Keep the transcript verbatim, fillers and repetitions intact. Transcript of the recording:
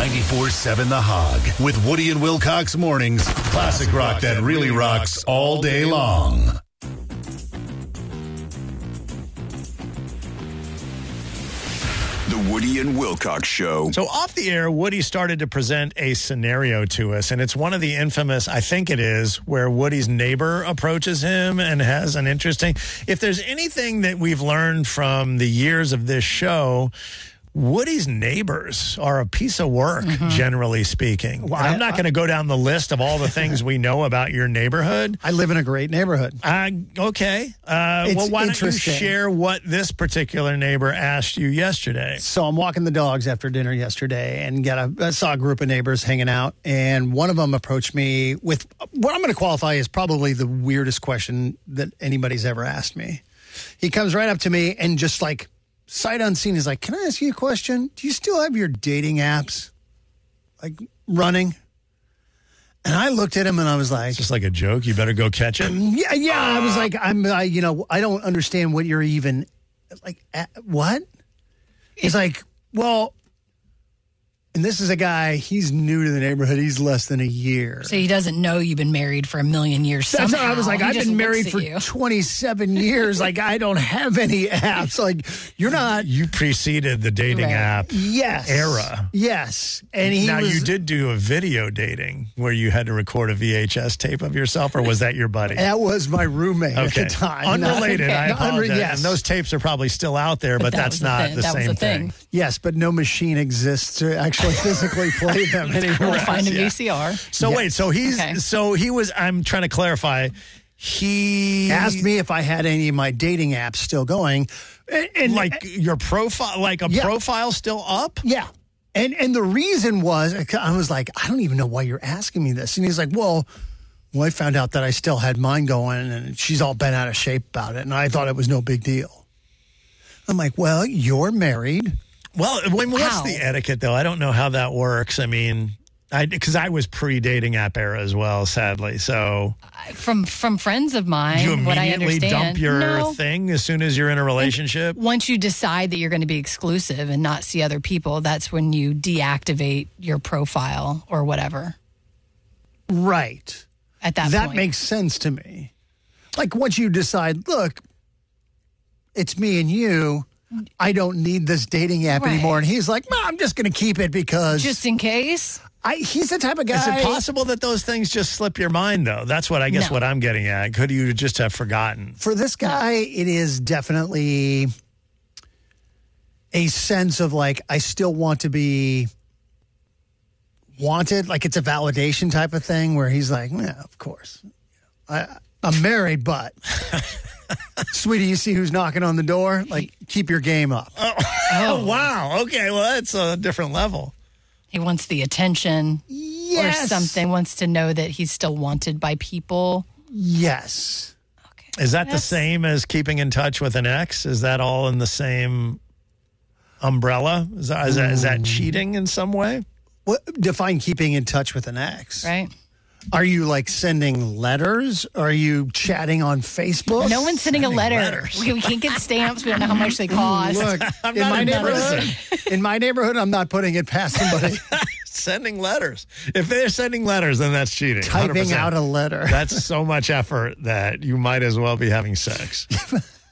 ninety-four seven The Hog with Woody and Wilcox mornings. Classic rock that really rocks all day long. The Woody and Wilcox Show. So off the air, Woody started to present a scenario to us, and it's one of the infamous, I think it is, where Woody's neighbor approaches him and has an interesting... If there's anything that we've learned from the years of this show... Woody's neighbors are a piece of work, mm-hmm. generally speaking. Well, I'm not going to go down the list of all the things we know about your neighborhood. I live in a great neighborhood. Uh, okay. Uh, well, why don't you share what this particular neighbor asked you yesterday? So I'm walking the dogs after dinner yesterday and got a, I saw a group of neighbors hanging out, and one of them approached me with what I'm going to qualify as probably the weirdest question that anybody's ever asked me. He comes right up to me and just like, sight unseen, is like, can I ask you a question? Do you still have your dating apps like running? And I looked at him and I was like, it's just like a joke. You better go catch it. Yeah, yeah. Uh, I was like, I'm, I, you know, I don't understand what you're even like. At, what? He's like, well, and this is a guy. He's new to the neighborhood. He's less than a year, so he doesn't know you've been married for a million years. That's somehow. What I was like. He I've been married for you. twenty-seven years. Like I don't have any apps. Like you're not. You preceded the dating right. app yes. era. Yes, and he now was, you did do a video dating where you had to record a V H S tape of yourself, or was that your buddy? That was my roommate okay. at the time. Unrelated. Okay. I apologize. Unre- yes. And those tapes are probably still out there, but, but that that's not the, the that same was the thing. thing. Yes, but no machine exists to actually physically play them anymore. We'll find a Yeah. V C R. So Yes. wait, so he's Okay. so he was. I'm trying to clarify. He asked me if I had any of my dating apps still going, and, and like your profile, like a Yeah. profile still up. yeah. And and the reason was I was like, I don't even know why you're asking me this. And he's like, well, well, I found out that I still had mine going, and she's all bent out of shape about it, and I thought it was no big deal. I'm like, well, you're married. Well, when, what's How? the etiquette though? I don't know how that works. I mean. I because I was pre-dating app era as well, sadly. So From from friends of mine, do you what I immediately understand, dump your no. thing as soon as you're in a relationship? Once you decide that you're going to be exclusive and not see other people, that's when you deactivate your profile or whatever. Right. At that, That point. makes sense to me. Like once you decide, look, it's me and you. I don't need this dating app Right. anymore. And he's like, no, I'm just going to keep it because just in case. I, he's the type of guy. Is it possible that those things just slip your mind, though? That's what I guess No. what I'm getting at. Could you just have forgotten? For this guy, it is definitely a sense of like, I still want to be wanted. Like it's a validation type of thing where he's like, yeah, of course. I, I'm married, but sweetie, you see who's knocking on the door? Like, keep your game up. Oh, oh wow. Okay, well, that's a different level. He wants the attention Yes. or something, wants to know that he's still wanted by people. Yes. Okay. Is that the That's- same as keeping in touch with an ex? Is that all in the same umbrella? Is that, is that, is that cheating in some way? What define keeping in touch with an ex? Right? Are you like sending letters? Are you chatting on Facebook? No one's sending a letter. letters. We, we can't get stamps. We don't know how much they cost. Look, I'm in not my in neighborhood, in my neighborhood, I'm not putting it past somebody Sending letters. If they're sending letters, then that's cheating. one hundred typing percent. out a letter. That's so much effort that you might as well be having sex.